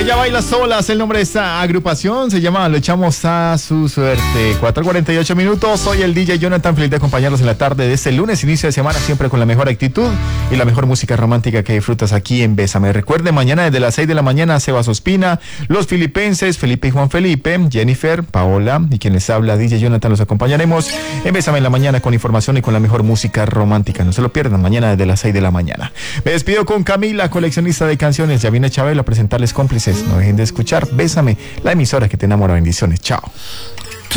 Ella baila solas, el nombre de esta agrupación se llama Lo echamos a su suerte. 4:48 minutos, soy el DJ Jonathan, feliz de acompañarlos en la tarde de este lunes, inicio de semana, siempre con la mejor actitud y la mejor música romántica que disfrutas aquí en Bésame. Recuerde, mañana desde las 6 de la mañana, Sebas Ospina, Los Filipenses, Felipe y Juan Felipe, Jennifer, Paola y quien les habla, DJ Jonathan, los acompañaremos en Bésame en la mañana con información y con la mejor música romántica. No se lo pierdan, mañana desde las 6 de la mañana. Me despido con Camila, coleccionista de canciones. Ya viene Chabelo a presentarles Cómplices. No dejen de escuchar Bésame, la emisora que te enamora. Bendiciones. Chao.